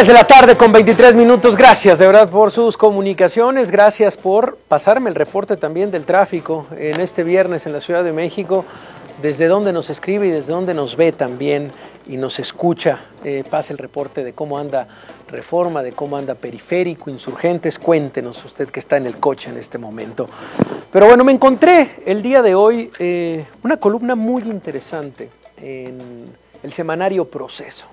3 de la tarde con 23 minutos, gracias de verdad por sus comunicaciones, gracias por pasarme el reporte también del tráfico en este viernes en la Ciudad de México, desde donde nos escribe y desde donde nos ve también y nos escucha, pasa el reporte de cómo anda Reforma, de cómo anda Periférico, Insurgentes, cuéntenos usted que está en el coche en este momento. Pero bueno, me encontré el día de hoy una columna muy interesante en el semanario Proceso.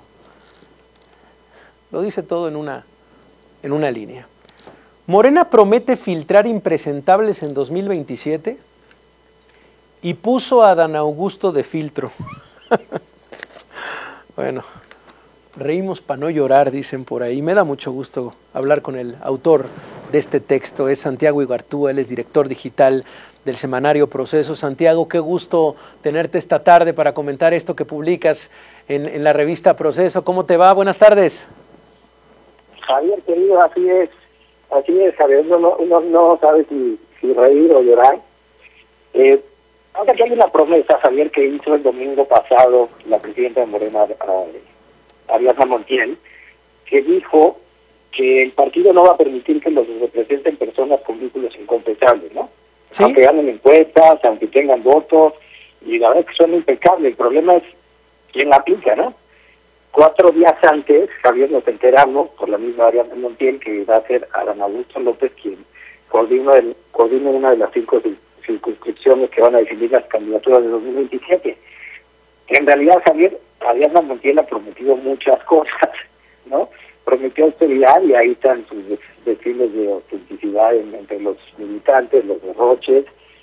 Lo dice todo en una línea. Morena promete filtrar impresentables en 2027 y puso a Dan Augusto de filtro. Bueno, reímos para no llorar, dicen por ahí. Me da mucho gusto hablar con el autor de este texto. Es Santiago Igartúa, él es director digital del semanario Proceso. Santiago, qué gusto tenerte esta tarde para comentar esto que publicas en la revista Proceso. ¿Cómo te va? Buenas tardes. Javier, querido, así es, Javier, uno no sabe si reír o llorar. Ahora que hay una promesa, Javier, que hizo el domingo pasado la presidenta de Morena, Ariadna Montiel, que dijo que el partido no va a permitir que los representen personas con vínculos inconfesables, ¿no? Sí. Aunque ganen encuestas, aunque tengan votos, y la verdad es que son impecables. El problema es quién la aplica, ¿no? 4 días antes, Javier, nos enteramos por la misma Ariadna Montiel que va a ser Dan Augusto López quien coordina una de las 5 circunscripciones que van a definir las candidaturas de 2027. En realidad, Javier, Ariadna Montiel ha prometido muchas cosas, ¿no? Prometió austeridad y ahí están sus desfiles de autenticidad entre los militantes, los derroches,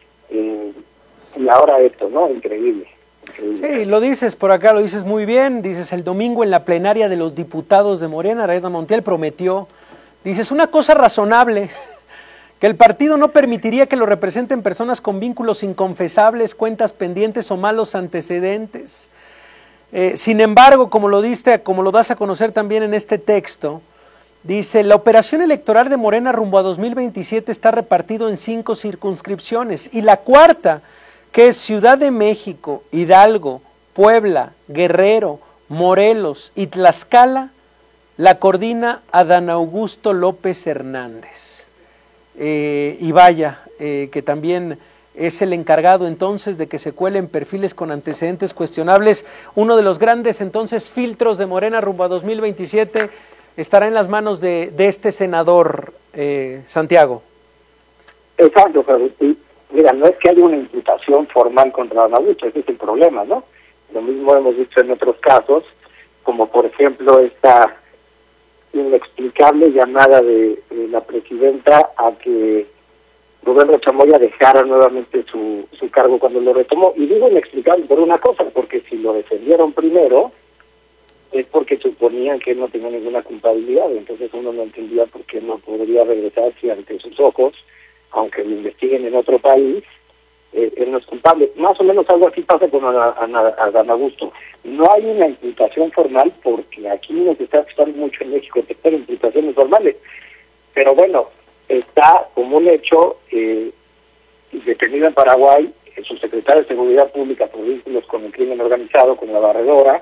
y ahora esto, ¿no? Increíble. Sí, lo dices por acá, lo dices muy bien, dices el domingo en la plenaria de los diputados de Morena, Ariadna Montiel prometió, dices una cosa razonable, que el partido no permitiría que lo representen personas con vínculos inconfesables, cuentas pendientes o malos antecedentes. Sin embargo, como lo das a conocer también en este texto, dice, la operación electoral de Morena rumbo a 2027 está repartido en 5 circunscripciones y la cuarta, que es Ciudad de México, Hidalgo, Puebla, Guerrero, Morelos y Tlaxcala, la coordina a Dan Augusto López Hernández. Y vaya, que también es el encargado entonces de que se cuelen perfiles con antecedentes cuestionables. Uno de los grandes entonces filtros de Morena rumbo a 2027 estará en las manos de este senador, Santiago. Exacto, pero mira, no es que haya una imputación formal contra Dan Augusto, ese es el problema, ¿no? Lo mismo hemos visto en otros casos, como por ejemplo esta inexplicable llamada de la presidenta a que Rubén Rocha Moya dejara nuevamente su cargo cuando lo retomó. Y digo inexplicable por una cosa, porque si lo defendieron primero es porque suponían que él no tenía ninguna culpabilidad, entonces uno no entendía por qué no podría regresarse ante sus ojos, aunque lo investiguen en otro país, él no es culpable. Más o menos algo así pasa con a Dan Augusto. No hay una imputación formal porque aquí nos está costando mucho en México tener imputaciones formales. Pero bueno, está como un hecho detenido en Paraguay su secretario de Seguridad Pública por vínculos con el crimen organizado, con la barredora.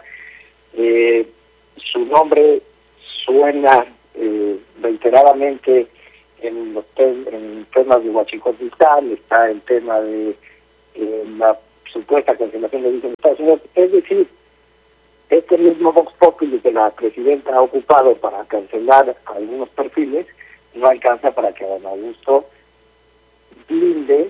Su nombre suena reiteradamente en temas de Huachicol Fiscal, está el tema de la supuesta cancelación de visas en Estados Unidos. Es decir, este mismo Vox Populi que la presidenta ha ocupado para cancelar algunos perfiles, no alcanza para que Dan Augusto blinde,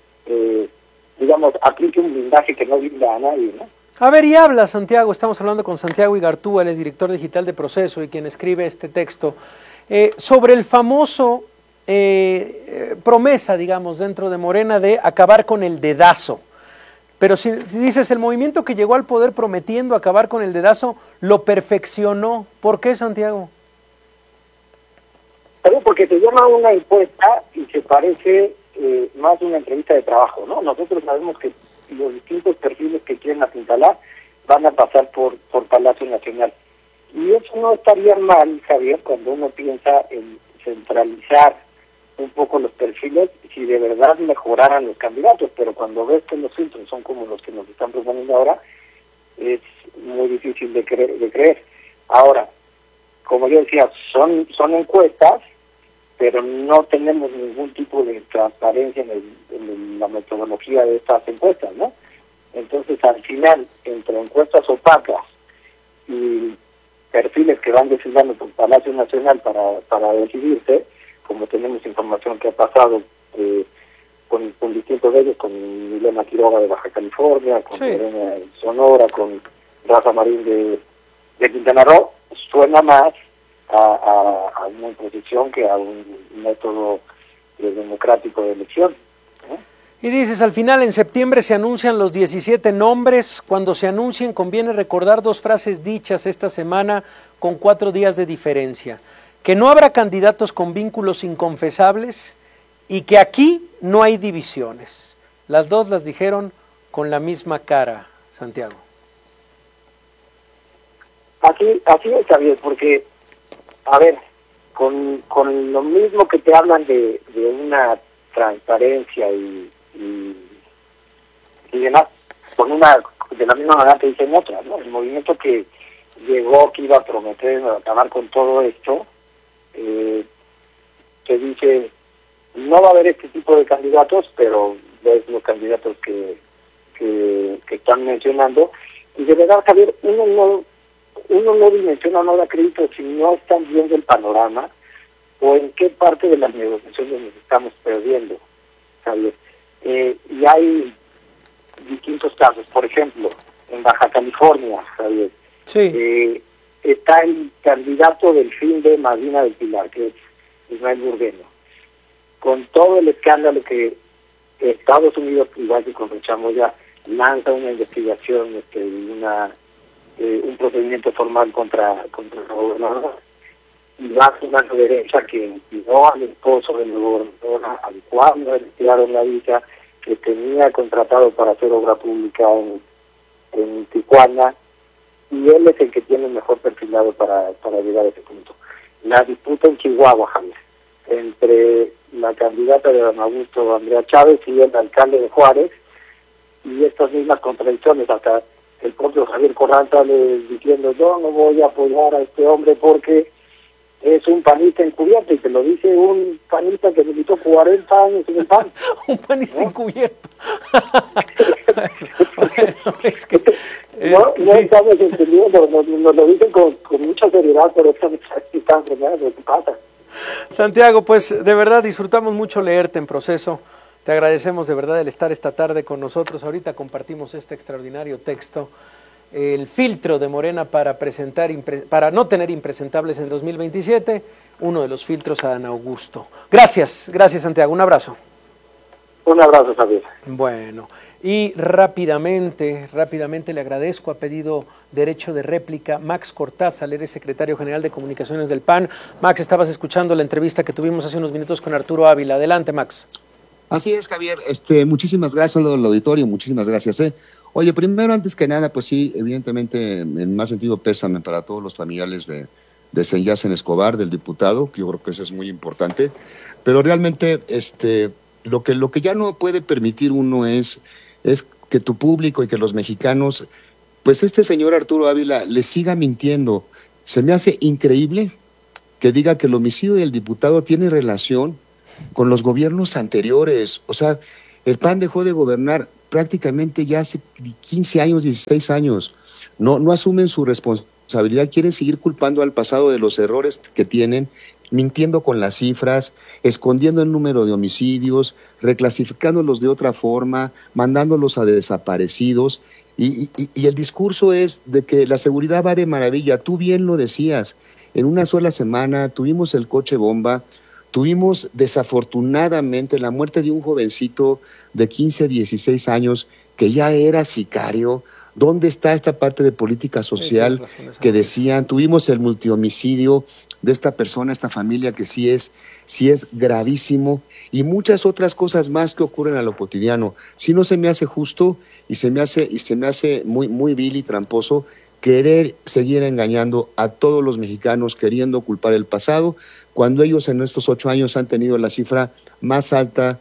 aplique un blindaje que no blinda a nadie, ¿no? A ver, y habla Santiago, estamos hablando con Santiago Igartúa, él es director digital de Proceso y quien escribe este texto, sobre el famoso promesa, digamos, dentro de Morena de acabar con el dedazo. Pero si dices, el movimiento que llegó al poder prometiendo acabar con el dedazo, lo perfeccionó. ¿Por qué, Santiago? Porque se llama una encuesta y se parece más a una entrevista de trabajo, ¿no? Nosotros sabemos que los distintos perfiles que quieren apuntalar van a pasar por Palacio Nacional. Y eso no estaría mal, Javier, cuando uno piensa en centralizar un poco los perfiles, si de verdad mejoraran los candidatos, pero cuando ves que los filtros son como los que nos están proponiendo ahora, es muy difícil de creer. Ahora, como yo decía, son encuestas, pero no tenemos ningún tipo de transparencia en la metodología de estas encuestas, ¿no? Entonces, al final, entre encuestas opacas y perfiles que van desfilando por Palacio Nacional para decidirse, como tenemos información que ha pasado con distintos de ellos, con Milena Quiroga de Baja California, con Lorena de Sonora, con Rafa Marín de Quintana Roo, suena más a una imposición que a un método democrático de elección, ¿no? Y dices, al final en septiembre se anuncian los 17 nombres. Cuando se anuncien conviene recordar dos frases dichas esta semana con 4 días de diferencia. Que no habrá candidatos con vínculos inconfesables y que aquí no hay divisiones. Las dos las dijeron con la misma cara, Santiago. Así está bien, porque, a ver, con lo mismo que te hablan de una transparencia y demás, de la misma manera que dicen otras, ¿no? El movimiento que llegó, que iba a prometer acabar con todo esto, que dice, no va a haber este tipo de candidatos, pero ves los candidatos que están mencionando, y de verdad, Javier, uno no dimensiona, no da crédito si no están viendo el panorama o en qué parte de las negociaciones nos estamos perdiendo, Javier. Y hay distintos casos. Por ejemplo, en Baja California, Javier, está el candidato del fin de Madina del Pilar, que es Ismael Burgueño. Con todo el escándalo que Estados Unidos, igual que con Chamoya, lanza una investigación, un procedimiento formal contra la gobernadora, y va a su mano derecha que impidió al esposo de la gobernadora, al cual le retiraron la visa, que tenía contratado para hacer obra pública en Tijuana, y él es el que tiene el mejor perfilado para llegar a ese punto. La disputa en Chihuahua, Javier, entre la candidata de Don Augusto Andrea Chávez y el alcalde de Juárez, y estas mismas contradicciones, hasta el propio Javier Corral sale diciendo, yo no voy a apoyar a este hombre porque es un panista encubierto, y te lo dice un panista que militó 40 años en el PAN. Un panista encubierto. No estamos entendiendo, nos lo dicen con mucha seriedad, pero están frenados, ¿qué pasa? Santiago, pues de verdad disfrutamos mucho leerte en Proceso. Te agradecemos de verdad el estar esta tarde con nosotros. Ahorita compartimos este extraordinario texto, el filtro de Morena para no tener impresentables en 2027, uno de los filtros a Dan Augusto. Gracias Santiago, un abrazo. Un abrazo, Javier. Bueno, y rápidamente le agradezco, ha pedido derecho de réplica Max Cortázar, él es secretario general de Comunicaciones del PAN. Max, estabas escuchando la entrevista que tuvimos hace unos minutos con Arturo Ávila. Adelante, Max. Así es, Javier. Muchísimas gracias al auditorio, muchísimas gracias. Oye, primero, antes que nada, pues sí, evidentemente, en más sentido, pésame para todos los familiares de Senyacen Escobar, del diputado, que yo creo que eso es muy importante. Pero realmente, lo que ya no puede permitir uno es que tu público y que los mexicanos, pues este señor Arturo Ávila le siga mintiendo. Se me hace increíble que diga que el homicidio del diputado tiene relación con los gobiernos anteriores. O sea, el PAN dejó de gobernar prácticamente ya hace 15 años, 16 años. No asumen su responsabilidad, quieren seguir culpando al pasado de los errores que tienen, mintiendo con las cifras, escondiendo el número de homicidios, reclasificándolos de otra forma, mandándolos a desaparecidos. Y el discurso es de que la seguridad va de maravilla. Tú bien lo decías, en una sola semana tuvimos el coche bomba. Tuvimos desafortunadamente la muerte de un jovencito de 15, 16 años que ya era sicario. ¿Dónde está esta parte de política social que decían? Tuvimos el multihomicidio de esta persona, esta familia, que sí es gravísimo, y muchas otras cosas más que ocurren a lo cotidiano. Sí, no se me hace justo y se me hace muy, muy vil y tramposo querer seguir engañando a todos los mexicanos, queriendo culpar el pasado, cuando ellos en estos 8 años han tenido la cifra más alta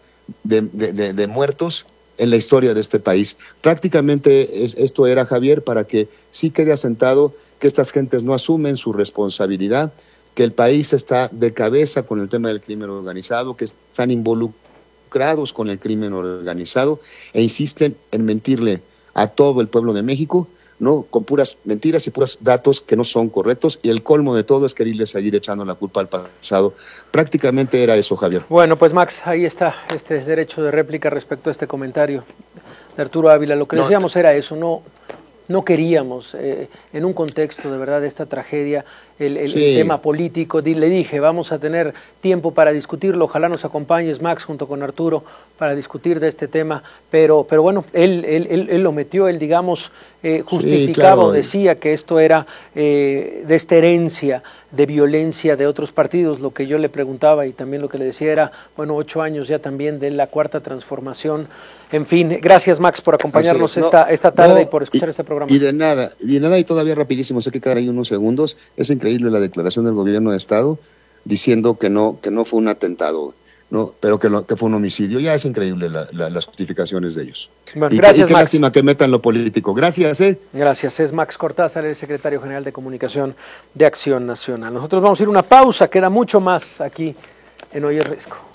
de muertos en la historia de este país. Prácticamente esto era, Javier, para que sí quede asentado que estas gentes no asumen su responsabilidad, que el país está de cabeza con el tema del crimen organizado, que están involucrados con el crimen organizado e insisten en mentirle a todo el pueblo de México, ¿no? Con puras mentiras y puros datos que no son correctos, y el colmo de todo es quererle seguir echando la culpa al pasado. Prácticamente era eso, Javier. Bueno, pues Max, ahí está este derecho de réplica respecto a este comentario de Arturo Ávila. Lo que decíamos era eso, no queríamos, en un contexto de verdad de esta tragedia, el tema político. Le dije, vamos a tener tiempo para discutirlo, ojalá nos acompañes, Max, junto con Arturo, para discutir de este tema, pero bueno, él lo metió, él, digamos, justificaba, claro, decía que esto era de esta herencia de violencia de otros partidos. Lo que yo le preguntaba y también lo que le decía era, bueno, 8 años ya también de la Cuarta Transformación. En fin, gracias, Max, por acompañarnos esta tarde y por escuchar este programa. Y de nada, y todavía rapidísimo, sé que quedan ahí unos segundos, es increíble la declaración del gobierno de Estado diciendo que no fue un atentado, ¿no? Pero que fue un homicidio. Ya es increíble las justificaciones de ellos. Bueno, gracias, qué Max. Lástima que metan lo político. Gracias, Gracias. Es Max Cortázar, el secretario general de Comunicación de Acción Nacional. Nosotros vamos a ir a una pausa, queda mucho más aquí en Hoy es Riesgo.